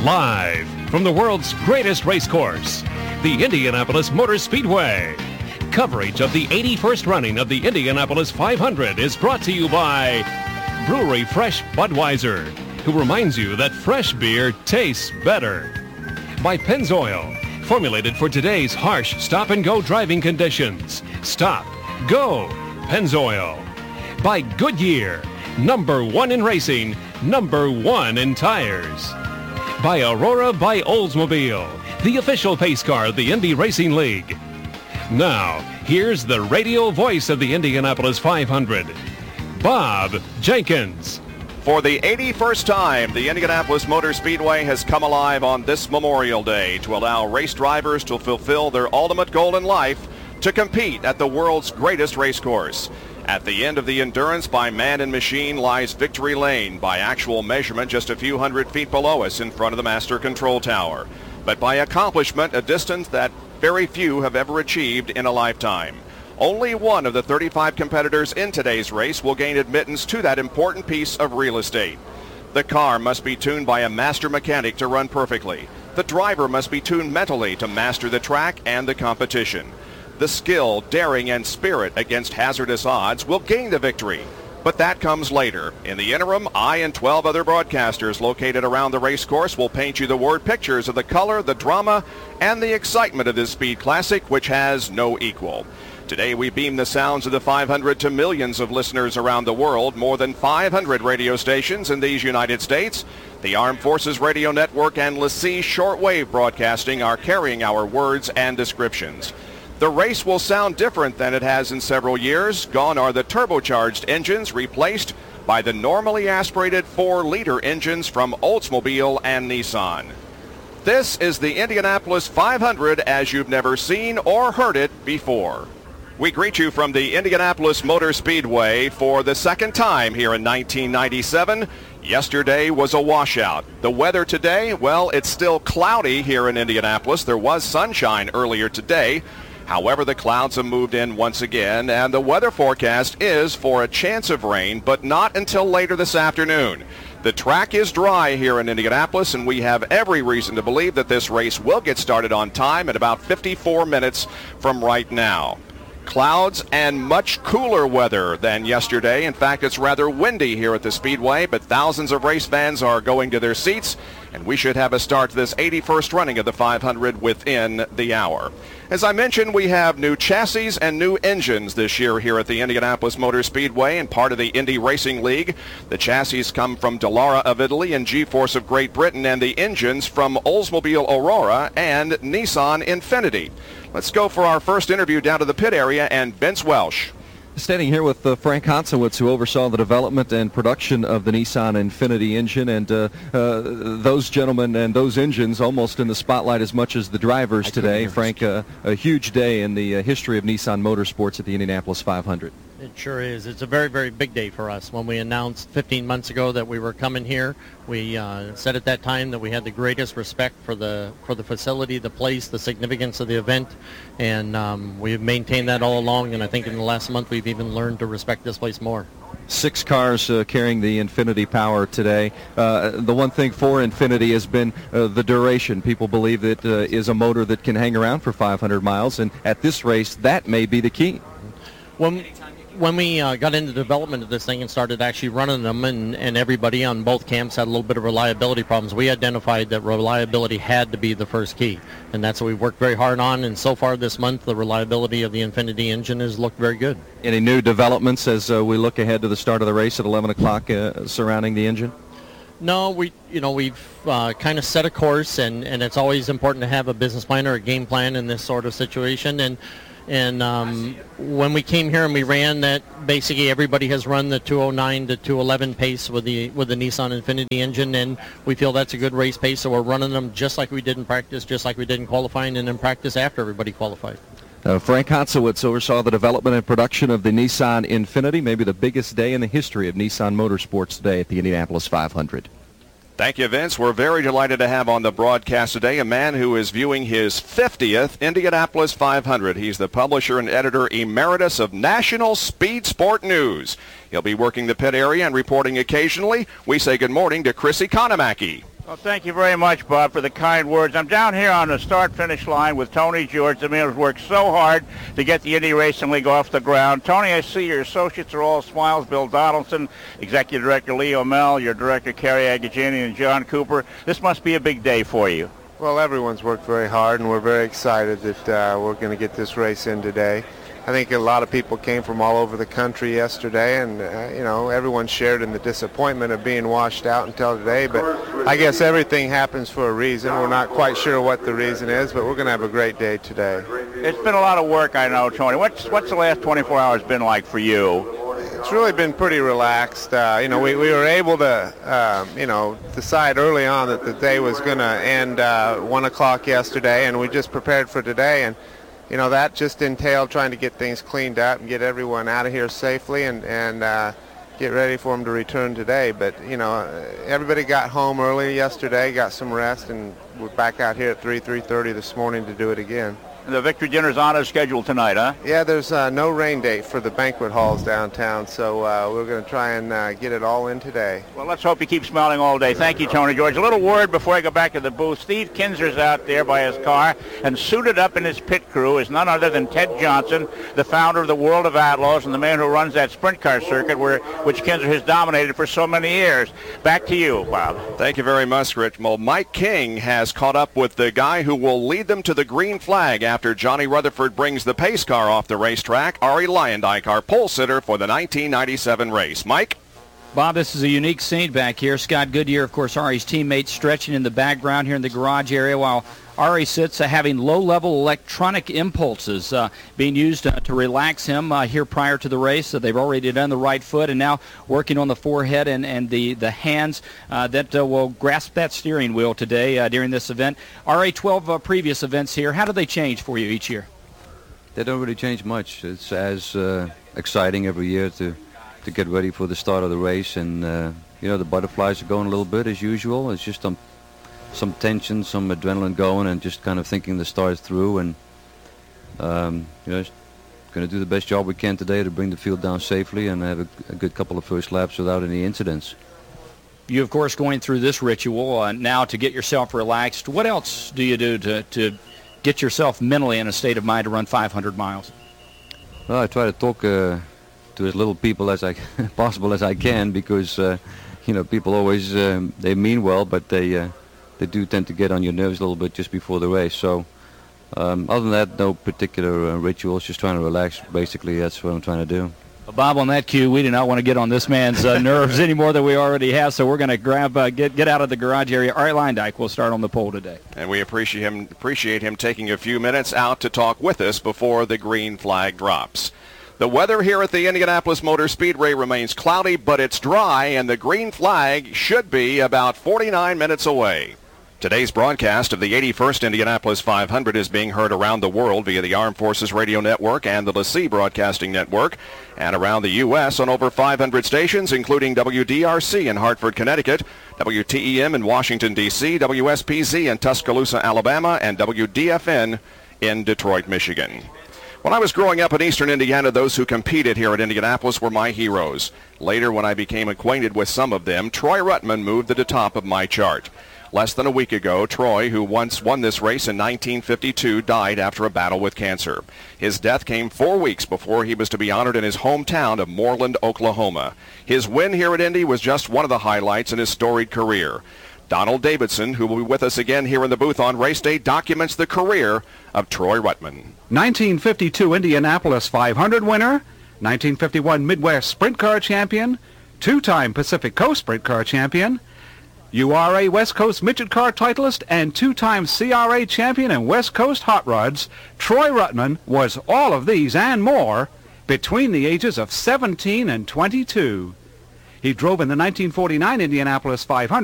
Live from the world's greatest race course, the Indianapolis Motor Speedway. Coverage of the 81st running of the Indianapolis 500 is brought to you by Brewery Fresh Budweiser, who reminds you that fresh beer tastes better. By Pennzoil, formulated for today's harsh stop-and-go driving conditions. Stop. Go. Pennzoil. By Goodyear, #1 in racing, #1 in tires. By Aurora by Oldsmobile, the official pace car of the Indy Racing League. Now, here's the radio voice of the Indianapolis 500, Bob Jenkins. For the 81st time, the Indianapolis Motor Speedway has come alive on this Memorial Day to allow race drivers to fulfill their ultimate goal in life, to compete at the world's greatest race course. At the end of the endurance by man and machine lies victory lane, by actual measurement just a few hundred feet below us in front of the Master Control Tower. But by accomplishment, a distance that very few have ever achieved in a lifetime. Only one of the 35 competitors in today's race will gain admittance to that important piece of real estate. The car must be tuned by a master mechanic to run perfectly. The driver must be tuned mentally to master the track and the competition. The skill, daring, and spirit against hazardous odds will gain the victory. But that comes later. In the interim, I and 12 other broadcasters located around the race course will paint you the word pictures of the color, the drama, and the excitement of this speed classic, which has no equal. Today we beam the sounds of the 500 to millions of listeners around the world, more than 500 radio stations in these United States. The Armed Forces Radio Network and LaCie Shortwave Broadcasting are carrying our words and descriptions. The race will sound different than it has in several years. Gone are the turbocharged engines, replaced by the normally aspirated 4-liter engines from Oldsmobile and Nissan. This is the Indianapolis 500 as you've never seen or heard it before. We greet you from the Indianapolis Motor Speedway for the second time here in 1997. Yesterday was a washout. The weather today, well, it's still cloudy here in Indianapolis. There was sunshine earlier today. However, the clouds have moved in once again, and the weather forecast is for a chance of rain, but not until later this afternoon. The track is dry here in Indianapolis, and we have every reason to believe that this race will get started on time at about 54 minutes from right now. Clouds and much cooler weather than yesterday. In fact, it's rather windy here at the Speedway, but thousands of race fans are going to their seats, and we should have a start to this 81st running of the 500 within the hour. As I mentioned, we have new chassis and new engines this year here at the Indianapolis Motor Speedway and part of the Indy Racing League. The chassis come from Dallara of Italy and G-Force of Great Britain, and the engines from Oldsmobile Aurora and Nissan Infiniti. Let's go for our first interview down to the pit area and Vince Welsh. Standing here with Frank Hansowitz, who oversaw the development and production of the Nissan Infiniti engine, and those gentlemen and those engines almost in the spotlight as much as the drivers today. Frank, a huge day in the history of Nissan Motorsports at the Indianapolis 500. It sure is. It's a very, very big day for us. When we announced 15 months ago that we were coming here, we said at that time that we had the greatest respect for the facility, the place, the significance of the event, and we've maintained that all along, and I think in the last month we've even learned to respect this place more. 6 cars carrying the Infiniti power today. The one thing for Infiniti has been the duration. People believe that is a motor that can hang around for 500 miles, and at this race, that may be the key. When we got into development of this thing and started actually running them, and everybody on both camps had a little bit of reliability problems, we identified that reliability had to be the first key, and that's what we worked very hard on. And so far this month, the reliability of the Infiniti engine has looked very good. Any new developments as we look ahead to the start of the race at 11 o'clock surrounding the engine? No, we've kind of set a course, and it's always important to have a business plan or a game plan in this sort of situation. And when we came here and we ran that, basically everybody has run the 209 to 211 pace with the Nissan Infiniti engine, and we feel that's a good race pace, so we're running them just like we did in practice, just like we did in qualifying, and in practice after everybody qualified. Frank Hansowitz oversaw the development and production of the Nissan Infiniti, maybe the biggest day in the history of Nissan Motorsports today at the Indianapolis 500. Thank you, Vince. We're very delighted to have on the broadcast today a man who is viewing his 50th Indianapolis 500. He's the publisher and editor emeritus of National Speed Sport News. He'll be working the pit area and reporting occasionally. We say good morning to Chris Economaki. Well, thank you very much, Bob, for the kind words. I'm down here on the start-finish line with Tony George. The man who's worked so hard to get the Indy Racing League off the ground. Tony, I see your associates are all smiles. Bill Donaldson, Executive Director Leo Mel, your Director Kerry Agajani, and John Cooper. This must be a big day for you. Well, everyone's worked very hard, and we're very excited that we're going to get this race in today. I think a lot of people came from all over the country yesterday, and everyone shared in the disappointment of being washed out until today. But I guess everything happens for a reason. We're not quite sure what the reason is, but we're going to have a great day today. It's been a lot of work, I know, Tony. What's the last 24 hours been like for you? It's really been pretty relaxed. We were able to, decide early on that the day was going to end 1 o'clock yesterday, and we just prepared for today. And that just entailed trying to get things cleaned up and get everyone out of here safely and get ready for them to return today. But, everybody got home early yesterday, got some rest, and we're back out here at 3:30 this morning to do it again. The victory dinner's on as scheduled tonight, huh? Yeah, there's no rain date for the banquet halls downtown, so we're going to try and get it all in today. Well, let's hope you keep smiling all day. Thank you, Tony George. A little word before I go back to the booth. Steve Kinser's out there by his car, and suited up in his pit crew is none other than Ted Johnson, the founder of the World of Outlaws and the man who runs that sprint car circuit which Kinser has dominated for so many years. Back to you, Bob. Thank you very much, Rich. Well, Mike King has caught up with the guy who will lead them to the green flag after Johnny Rutherford brings the pace car off the racetrack. Ari Leyendijk, our pole sitter for the 1997 race. Mike? Bob, this is a unique scene back here. Scott Goodyear, of course, Ari's teammate, stretching in the background here in the garage area while Ari sits having low-level electronic impulses being used to relax him here prior to the race. They've already done the right foot and now working on the forehead and the hands that will grasp that steering wheel today during this event. Ari, 12 previous events here. How do they change for you each year? They don't really change much. It's as exciting every year to get ready for the start of the race, and the butterflies are going a little bit as usual. It's just some tension, some adrenaline going, and just kind of thinking the start through, and just going to do the best job we can today to bring the field down safely and have a good couple of first laps without any incidents. You, of course, going through this ritual now to get yourself relaxed. What else do you do to get yourself mentally in a state of mind to run 500 miles? Well, I try to talk to as little people as possible as I can, because people always they mean well, but they do tend to get on your nerves a little bit just before the race. So other than that, no particular rituals, just trying to relax. Basically, that's what I'm trying to do. Bob, on that cue, we do not want to get on this man's nerves any more than we already have, so we're going to get out of the garage area. Ari Leyendijk will start on the pole today. And we appreciate him taking a few minutes out to talk with us before the green flag drops. The weather here at the Indianapolis Motor Speedway remains cloudy, but it's dry, and the green flag should be about 49 minutes away. Today's broadcast of the 81st Indianapolis 500 is being heard around the world via the Armed Forces Radio Network and the LaCie Broadcasting Network, and around the U.S. on over 500 stations, including WDRC in Hartford, Connecticut, WTEM in Washington, D.C., WSPZ in Tuscaloosa, Alabama, and WDFN in Detroit, Michigan. When I was growing up in eastern Indiana, those who competed here at Indianapolis were my heroes. Later, when I became acquainted with some of them, Troy Ruttman moved to the top of my chart. Less than a week ago, Troy, who once won this race in 1952, died after a battle with cancer. His death came 4 weeks before he was to be honored in his hometown of Moreland, Oklahoma. His win here at Indy was just one of the highlights in his storied career. Donald Davidson, who will be with us again here in the booth on race day, documents the career of Troy Ruttman. 1952 Indianapolis 500 winner, 1951 Midwest Sprint Car champion, two-time Pacific Coast Sprint Car champion, URA West Coast Midget Car titleist, and two-time CRA champion in West Coast Hot Rods. Troy Ruttman was all of these and more between the ages of 17 and 22. He drove in the 1949 Indianapolis 500